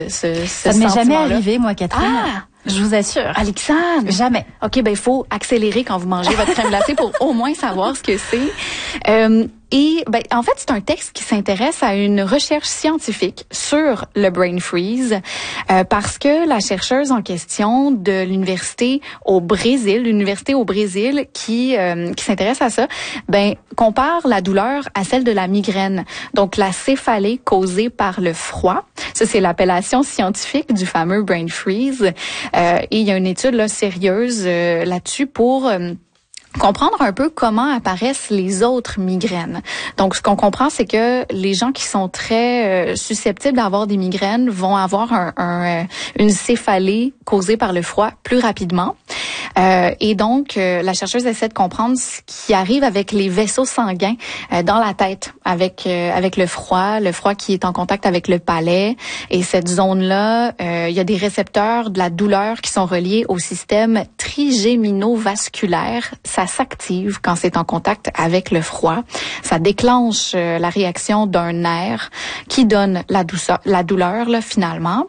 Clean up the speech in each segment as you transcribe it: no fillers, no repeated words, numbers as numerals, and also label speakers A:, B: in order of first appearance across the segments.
A: Ça ne m'est jamais arrivé, moi, Catherine.
B: Ah!
A: Je vous assure.
B: Alexandre!
A: Jamais.
B: OK, ben il faut accélérer quand vous mangez votre crème glacée pour au moins savoir ce que c'est. Et ben en fait, c'est un texte qui s'intéresse à une recherche scientifique sur le brain freeze parce que la chercheuse en question de l'université au Brésil qui s'intéresse à ça, ben compare la douleur à celle de la migraine. Donc la céphalée causée par le froid. Ça c'est l'appellation scientifique du fameux brain freeze. Et il y a une étude là sérieuse là-dessus pour comprendre un peu comment apparaissent les autres migraines. Donc, ce qu'on comprend, c'est que les gens qui sont très susceptibles d'avoir des migraines vont avoir une céphalée causée par le froid plus rapidement. Et donc, la chercheuse essaie de comprendre ce qui arrive avec les vaisseaux sanguins dans la tête, avec le froid qui est en contact avec le palais. Et cette zone-là, il y a des récepteurs de la douleur qui sont reliés au système trigéminovasculaire. Ça s'active quand c'est en contact avec le froid. Ça déclenche la réaction d'un nerf qui donne la douleur là, finalement.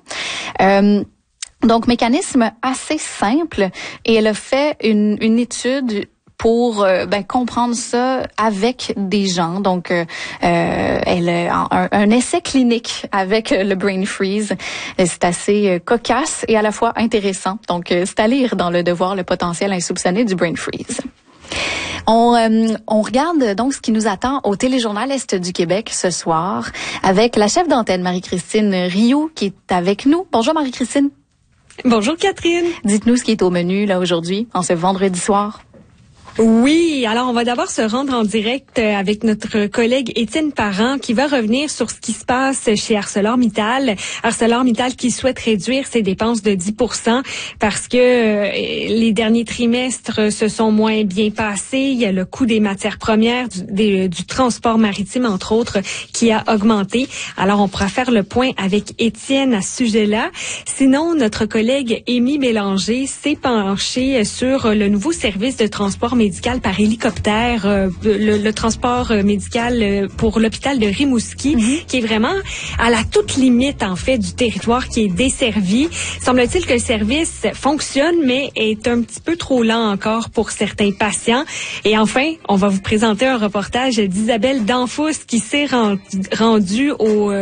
B: Donc, mécanisme assez simple. Et elle a fait une étude pour comprendre ça avec des gens. Donc, elle a un essai clinique avec le brain freeze. C'est assez cocasse et à la fois intéressant. Donc, c'est à lire dans Le Devoir, le potentiel insoupçonné du brain freeze. On regarde donc ce qui nous attend au Téléjournal Est du Québec ce soir avec la chef d'antenne Marie-Christine Rioux qui est avec nous. Bonjour Marie-Christine.
C: Bonjour Catherine.
B: Dites-nous ce qui est au menu là aujourd'hui, en ce vendredi soir.
C: Oui, alors on va d'abord se rendre en direct avec notre collègue Étienne Parent qui va revenir sur ce qui se passe chez ArcelorMittal. ArcelorMittal qui souhaite réduire ses dépenses de 10% parce que les derniers trimestres se sont moins bien passés. Il y a le coût des matières premières, du transport maritime entre autres qui a augmenté. Alors on pourra faire le point avec Étienne à ce sujet-là. Sinon, notre collègue Amy Bélanger s'est penchée sur le nouveau service de transport médical par hélicoptère, le transport médical pour l'hôpital de Rimouski, qui est vraiment à la toute limite, en fait, du territoire qui est desservi. Semble-t-il que le service fonctionne, mais est un petit peu trop lent encore pour certains patients. Et enfin, on va vous présenter un reportage d'Isabelle Danfous qui s'est rendue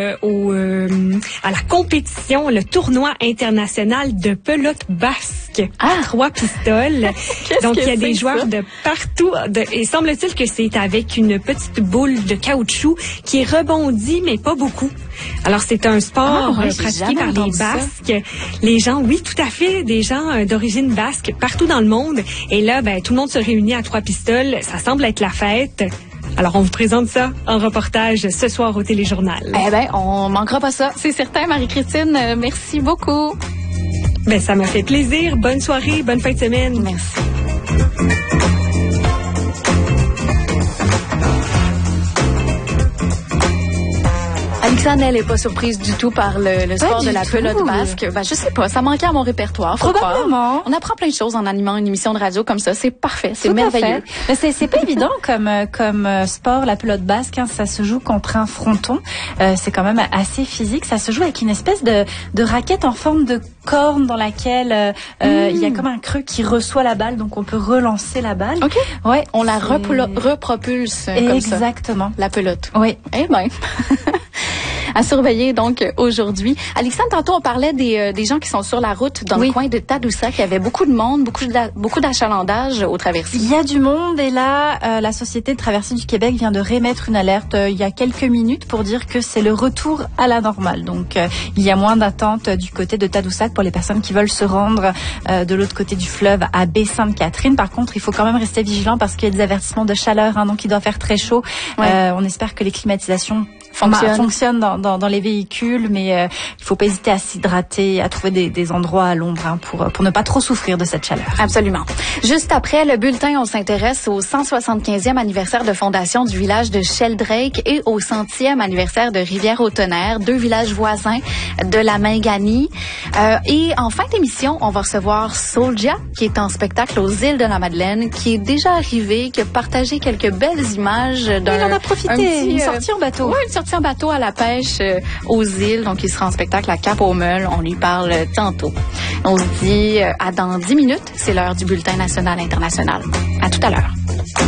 C: à la compétition, le tournoi international de pelote basque à 3 pistoles. Donc, il y a des joueurs de partout. Et semble-t-il que c'est avec une petite boule de caoutchouc qui rebondit, mais pas beaucoup. Alors, c'est un sport pratiqué par les Basques. Les gens, oui, tout à fait, des gens d'origine basque partout dans le monde. Et là, tout le monde se réunit à 3 pistoles. Ça semble être la fête. Alors, on vous présente ça en reportage ce soir au Téléjournal.
B: On manquera pas ça. C'est certain, Marie-Christine. Merci beaucoup.
C: Ça m'a fait plaisir. Bonne soirée, bonne fin de semaine.
B: Merci. Alexandre, elle n'est pas surprise du tout par le sport de la pelote basque. Je sais pas, ça manquait à mon répertoire.
A: Probablement.
B: On apprend plein de choses en animant une émission de radio comme ça. C'est parfait, c'est merveilleux.
A: Mais c'est pas évident comme sport, la pelote basque. Hein, ça se joue contre un fronton. C'est quand même assez physique. Ça se joue avec une espèce de raquette en forme de corne dans laquelle il y a comme un creux qui reçoit la balle, donc on peut relancer la balle.
B: Ok. Ouais, on la repropulse comme ça.
A: Exactement.
B: La pelote.
A: Oui.
B: À surveiller donc aujourd'hui. Alexandre, tantôt on parlait des gens qui sont sur la route dans le coin de Tadoussac. Il y avait beaucoup de monde, beaucoup d'achalandage aux traversées.
A: Il y a du monde et là, la Société de traversée du Québec vient de réémettre une alerte il y a quelques minutes pour dire que c'est le retour à la normale. Donc il y a moins d'attente du côté de Tadoussac pour les personnes qui veulent se rendre de l'autre côté du fleuve à Baie-Sainte-Catherine. Par contre, il faut quand même rester vigilant parce qu'il y a des avertissements de chaleur, donc il doit faire très chaud. On espère que les climatisations fonctionne dans les véhicules, mais il faut pas hésiter à s'hydrater, à trouver des endroits à l'ombre pour ne pas trop souffrir de cette chaleur.
B: Absolument. Juste après le bulletin, on s'intéresse au 175e anniversaire de fondation du village de Sheldrake et au 100e anniversaire de Rivière-au-Tonnerre, 2 villages voisins de la Mingani. Et en fin d'émission, on va recevoir Soulja, qui est en spectacle aux îles de la Madeleine, qui est déjà arrivé, qui a partagé quelques belles images
A: Il en a profité, une sortie en bateau.
B: Oui, sorti en bateau à la pêche aux îles, donc il sera en spectacle à Cap-aux-Meules. On lui parle tantôt. On se dit à dans 10 minutes, c'est l'heure du bulletin national international. À tout à l'heure.